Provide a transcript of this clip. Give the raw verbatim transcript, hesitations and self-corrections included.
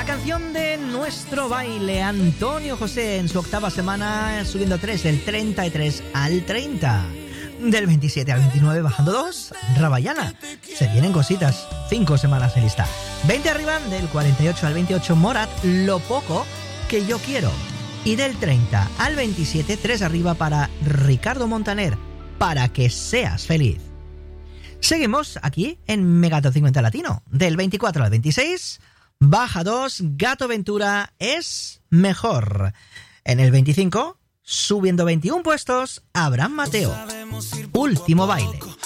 La canción de nuestro baile, Antonio José, en su octava semana, subiendo tres, del treinta y tres al treinta. Del veintisiete al veintinueve, bajando dos, Rabayana. Se vienen cositas, cinco semanas en lista. veinte arriba, del cuarenta y ocho al veintiocho, Morat, Lo poco que yo quiero. Y del treinta al veintisiete, tres arriba para Ricardo Montaner, Para que seas feliz. Seguimos aquí en Mega Top cincuenta Latino. Del veinticuatro al veintiséis, baja dos, Gato Ventura, Es mejor. En el veinticinco, subiendo veintiún puestos, Abraham Mateo, Último baile.